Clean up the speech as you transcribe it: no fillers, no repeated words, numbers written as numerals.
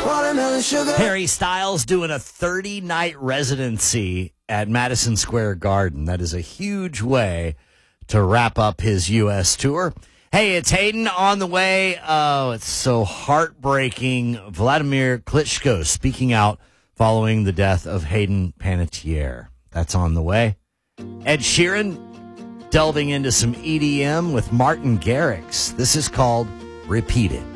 Watermelon sugar. Harry Styles doing a 30-night residency at Madison Square Garden. That is a huge way to wrap up his U.S. tour. Hey, it's Hayden on the way. Oh, it's so heartbreaking. Vladimir Klitschko speaking out following the death of Hayden Panettiere. That's on the way. Ed Sheeran delving into some EDM with Martin Garrix. This is called Repeat It.